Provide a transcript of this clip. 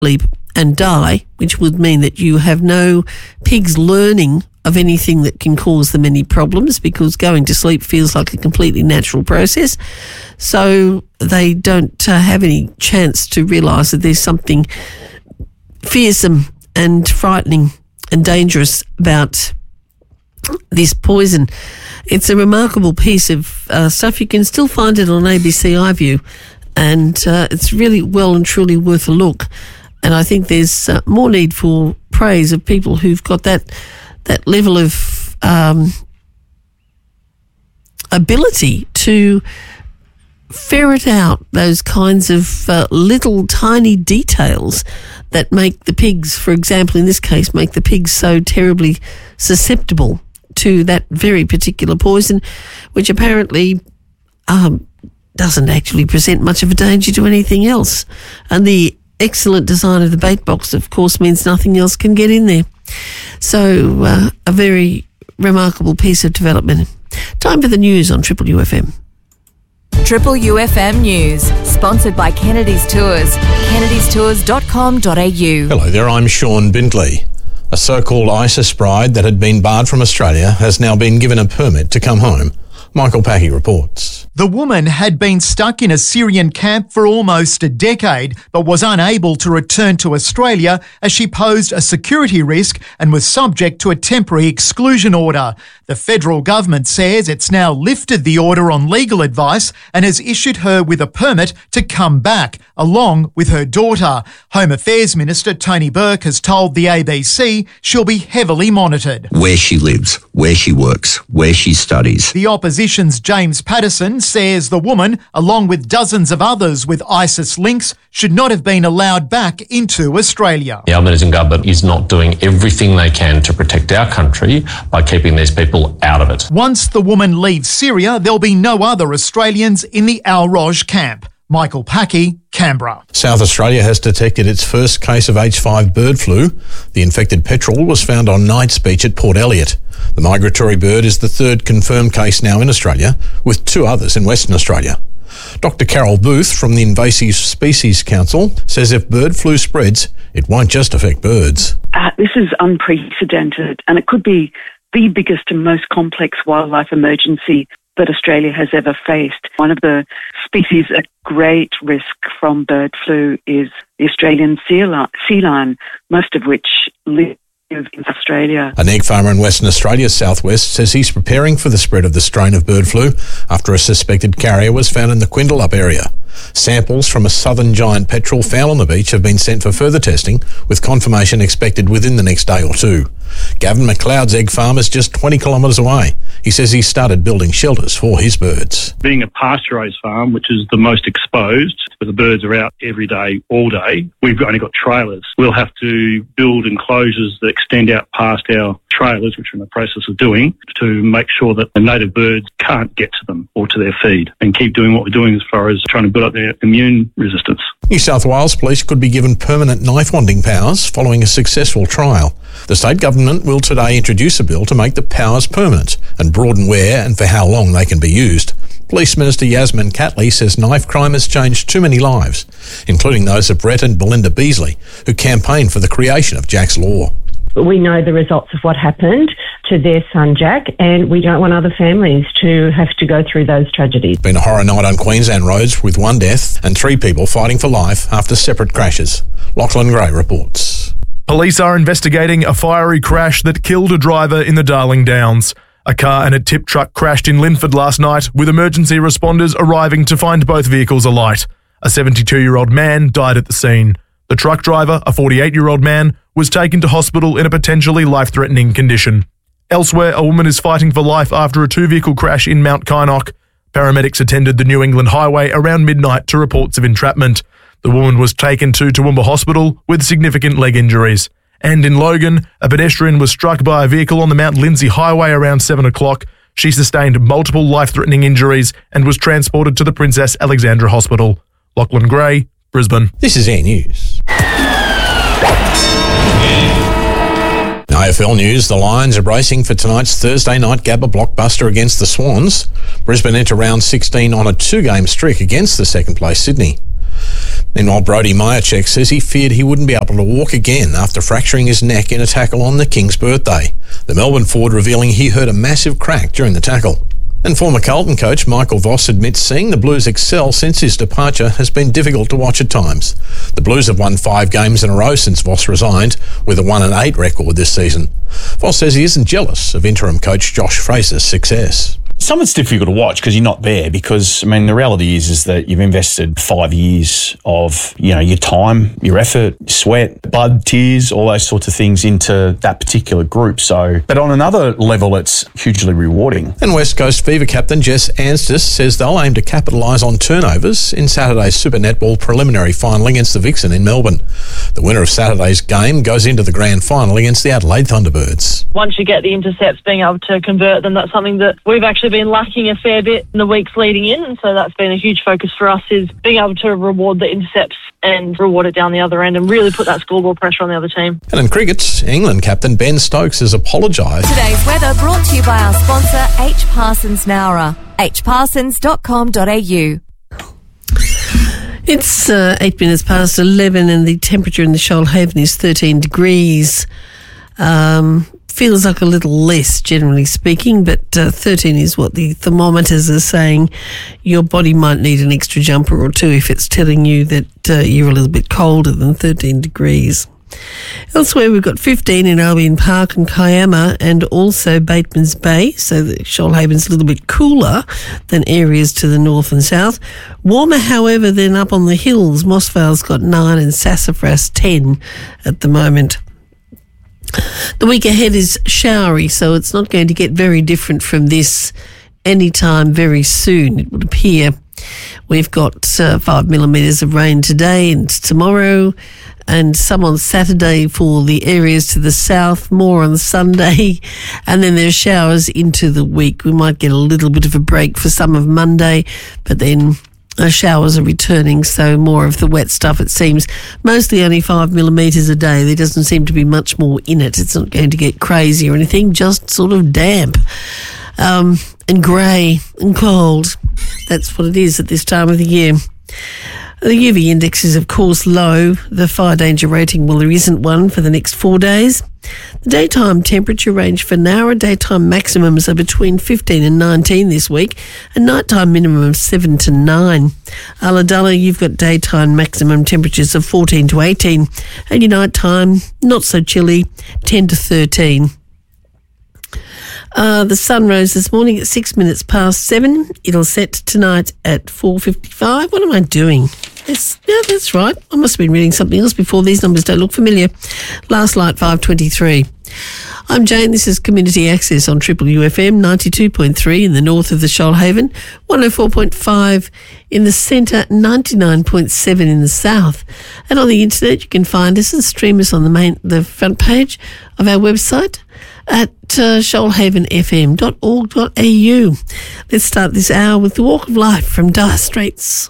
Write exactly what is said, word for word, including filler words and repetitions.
sleep and die, which would mean that you have no pigs learning of anything that can cause them any problems, because going to sleep feels like a completely natural process. So they don't uh, have any chance to realise that there's something fearsome and frightening and dangerous about this poison. It's a remarkable piece of uh, stuff. You can still find it on A B C iView, and uh, it's really well and truly worth a look. And I think there's uh, more need for praise of people who've got that that level of um, ability to ferret out those kinds of uh, little tiny details that make the pigs, for example, in this case, make the pigs so terribly susceptible to that very particular poison, which apparently um, doesn't actually present much of a danger to anything else. And the excellent design of the bait box, of course, means nothing else can get in there. So uh, a very remarkable piece of development. Time for the news on Triple U F M. Triple U F M News, sponsored by Kennedy's Tours, kennedys tours dot com dot a u. Hello there, I'm Sean Bindley. A so-called ISIS bride that had been barred from Australia has now been given a permit to come home. Michael Packy reports. The woman had been stuck in a Syrian camp for almost a decade, but was unable to return to Australia as she posed a security risk and was subject to a temporary exclusion order. The federal government says it's now lifted the order on legal advice and has issued her with a permit to come back, along with her daughter. Home Affairs Minister Tony Burke has told the A B C she'll be heavily monitored. Where she lives, where she works, where she studies. The opposition's James Patterson says the woman, along with dozens of others with ISIS links, should not have been allowed back into Australia. The Albanese government is not doing everything they can to protect our country by keeping these people out of it. Once the woman leaves Syria, there'll be no other Australians in the Al Roj camp. Michael Packy, Canberra. South Australia has detected its first case of H five bird flu. The infected petrel was found on Knights Beach at Port Elliot. The migratory bird is the third confirmed case now in Australia, with two others in Western Australia. Doctor Carol Booth from the Invasive Species Council says if bird flu spreads, it won't just affect birds. Uh, this is unprecedented, and it could be the biggest and most complex wildlife emergency that Australia has ever faced. One of the species at great risk from bird flu is the Australian sea lion, most of which live in Australia. An egg farmer in Western Australia's southwest says he's preparing for the spread of the strain of bird flu after a suspected carrier was found in the Quindalup area. Samples from a southern giant petrel found on the beach have been sent for further testing, with confirmation expected within the next day or two. Gavin McLeod's egg farm is just twenty kilometres away. He says he's started building shelters for his birds. Being a pasture-raised farm, which is the most exposed, where the birds are out every day, all day, we've only got trailers. We'll have to build enclosures that extend out past our trailers, which we're in the process of doing, to make sure that the native birds can't get to them or to their feed, and keep doing what we're doing as far as trying to build up their immune resistance. New South Wales Police could be given permanent knife-wanding powers following a successful trial. The state government will today introduce a bill to make the powers permanent and broaden where and for how long they can be used. Police Minister Yasmin Catley says knife crime has changed too many lives, including those of Brett and Belinda Beasley, who campaigned for the creation of Jack's Law. We know the results of what happened to their son Jack, and we don't want other families to have to go through those tragedies. Been a horror night on Queensland roads with one death and three people fighting for life after separate crashes. Lachlan Gray reports. Police are investigating a fiery crash that killed a driver in the Darling Downs. A car and a tip truck crashed in Linford last night, with emergency responders arriving to find both vehicles alight. A seventy-two-year-old man died at the scene. The truck driver, a forty-eight-year-old man, was taken to hospital in a potentially life-threatening condition. Elsewhere, a woman is fighting for life after a two-vehicle crash in Mount Kynoch. Paramedics attended the New England Highway around midnight to reports of entrapment. The woman was taken to Toowoomba Hospital with significant leg injuries. And in Logan, a pedestrian was struck by a vehicle on the Mount Lindsay Highway around seven o'clock. She sustained multiple life-threatening injuries and was transported to the Princess Alexandra Hospital. Lachlan Gray, Brisbane. This is Air News. A F L News, the Lions are bracing for tonight's Thursday night Gabba blockbuster against the Swans. Brisbane enter round sixteen on a two-game streak against the second-place Sydney. Meanwhile, Brodie Myercheck says he feared he wouldn't be able to walk again after fracturing his neck in a tackle on the King's birthday. The Melbourne forward revealing he heard a massive crack during the tackle. And former Carlton coach Michael Voss admits seeing the Blues excel since his departure has been difficult to watch at times. The Blues have won five games in a row since Voss resigned, with a one and eight record this season. Voss says he isn't jealous of interim coach Josh Fraser's success. Some it's difficult to watch because you're not there, because, I mean, the reality is is that you've invested five years of, you know, your time, your effort, sweat, blood, tears, all those sorts of things into that particular group. So, but on another level, it's hugely rewarding. And West Coast Fever captain Jess Anstis says they'll aim to capitalise on turnovers in Saturday's Super Netball preliminary final against the Vixen in Melbourne. The winner of Saturday's game goes into the grand final against the Adelaide Thunderbirds. Once you get the intercepts, being able to convert them, that's something that we've actually been lacking a fair bit in the weeks leading in, and so that's been a huge focus for us, is being able to reward the intercepts and reward it down the other end and really put that scoreboard pressure on the other team. And in cricket, England captain Ben Stokes has apologised. Today's weather brought to you by our sponsor H Parsons Nowra, h parsons dot com dot a u. It's uh, eight minutes past eleven and the temperature in the Shoalhaven is thirteen degrees. Um... Feels like a little less, generally speaking, but uh, thirteen is what the thermometers are saying. Your body might need an extra jumper or two if it's telling you that uh, you're a little bit colder than thirteen degrees. Elsewhere, we've got fifteen in Albion Park and Kiama, and also Bateman's Bay, so the Shoalhaven's a little bit cooler than areas to the north and south. Warmer, however, than up on the hills. Mossvale's got nine and Sassafras ten at the moment. The week ahead is showery, so it's not going to get very different from this anytime very soon, it would appear. We've got uh, five millimetres of rain today and tomorrow, and some on Saturday for the areas to the south, more on Sunday, and then there's showers into the week. We might get a little bit of a break for some of Monday, but then the showers are returning, so more of the wet stuff, it seems. Mostly only five millimetres a day. There doesn't seem to be much more in it. It's not going to get crazy or anything, just sort of damp um, and grey and cold. That's what it is at this time of the year. The U V index is, of course, low. The fire danger rating, well, there isn't one for the next four days. The daytime temperature range for Nowra, daytime maximums are between fifteen and nineteen this week, and nighttime minimum of seven to nine. Ulladulla, you've got daytime maximum temperatures of fourteen to eighteen, and your nighttime, not so chilly, ten to thirteen. Uh, the sun rose this morning at six minutes past seven. It'll set tonight at four fifty-five. What am I doing? Yes, yeah, that's right. I must have been reading something else before. These numbers don't look familiar. Last light, five twenty-three. I'm Jane. This is Community Access on Triple U F M, ninety-two point three in the north of the Shoalhaven, one oh four point five in the centre, ninety-nine point seven in the south. And on the internet, you can find us and stream us on the main, the front page of our website at uh, shoalhaven f m dot org dot a u. Let's start this hour with the Walk of Life from Dire Straits.